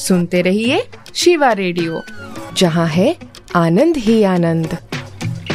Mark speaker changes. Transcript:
Speaker 1: सुनते रहिए शिवा रेडियो, जहाँ है आनंद ही आनंद।